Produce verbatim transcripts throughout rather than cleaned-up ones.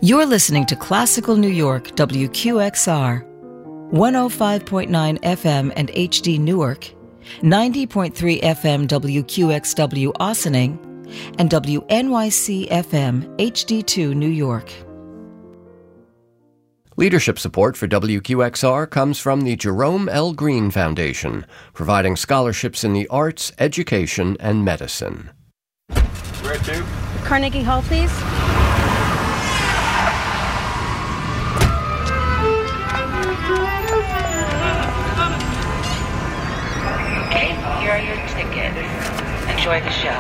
You're listening to Classical New York, W Q X R, one oh five point nine F M and H D Newark, ninety point three F M W Q X W Ossining, and W N Y C F M H D two New York. Leadership support for W Q X R comes from the Jerome L. Green Foundation, providing scholarships in the arts, education, and medicine. Where to? Carnegie Hall, please. Okay, here are your tickets. Enjoy the show.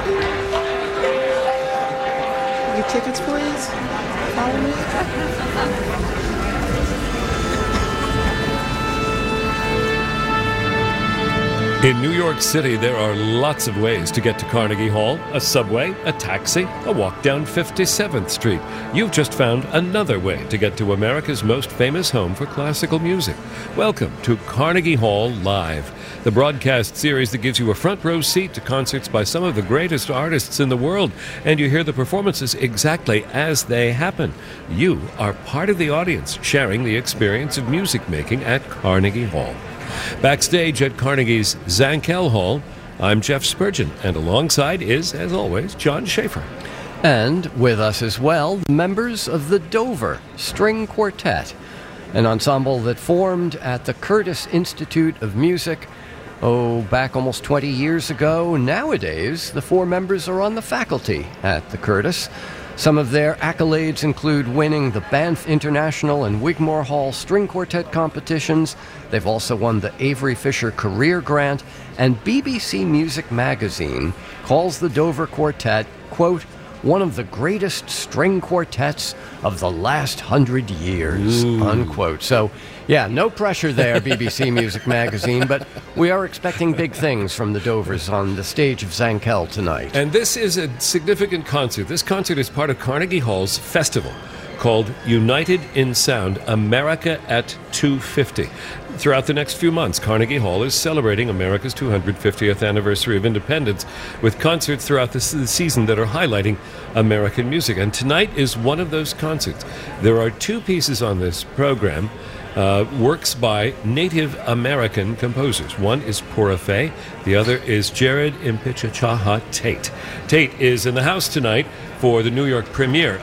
Your tickets, please. Follow me. In New York City, there are lots of ways to get to Carnegie Hall. A subway, a taxi, a walk down fifty-seventh Street. You've just found another way to get to America's most famous home for classical music. Welcome to Carnegie Hall Live, the broadcast series that gives you a front row seat to concerts by some of the greatest artists in the world, and you hear the performances exactly as they happen. You are part of the audience, sharing the experience of music making at Carnegie Hall. Backstage at Carnegie's Zankel Hall, I'm Jeff Spurgeon, and alongside is, as always, John Schaefer. And with us as well, members of the Dover String Quartet, an ensemble that formed at the Curtis Institute of Music, oh, back almost twenty years ago. Nowadays, the four members are on the faculty at the Curtis. Some of their accolades include winning the Banff International and Wigmore Hall String Quartet competitions. They've also won the Avery Fisher Career Grant, and B B C Music Magazine calls the Dover Quartet, quote, one of the greatest string quartets of the last hundred years, Ooh. unquote. So, yeah, no pressure there, B B C Music Magazine, but we are expecting big things from the Dovers on the stage of Zankel tonight. And this is a significant concert. This concert is part of Carnegie Hall's festival called United in Sound, America at two fifty. Throughout the next few months, Carnegie Hall is celebrating America's two hundred fiftieth anniversary of independence with concerts throughout the season that are highlighting American music. And tonight is one of those concerts. There are two pieces on this program, uh, works by Native American composers. One is Pura Fé, the other is Jared Impichachaha Tate. Tate is in the house tonight for the New York premiere